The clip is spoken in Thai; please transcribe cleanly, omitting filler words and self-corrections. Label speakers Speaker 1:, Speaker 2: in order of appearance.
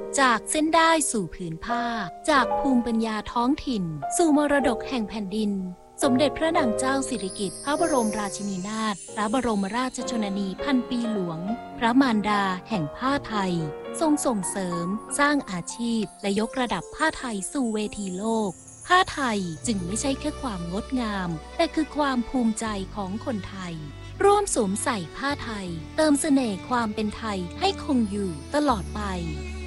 Speaker 1: จากเส้นได้สู่ผืนผ้าจากภูมิปัญญาท้องถิ่นสู่มรดกแห่งแผ่นดินสมเด็จพระนางเจ้าสิริกิติ์พระบรมราชินีนาถพระบรมราชชนนีพันปีหลวงพระมารดาแห่งผ้าไทยทรงส่งเสริมสร้างอาชีพและยกระดับผ้าไทยสู่เวทีโลกผ้าไทยจึงไม่ใช่แค่ความงดงามแต่คือความภูมิใจของคนไทยร่วมสวมใส่ผ้าไทยเติมเสน่ห์ความเป็นไทยให้คงอยู่ตลอดไป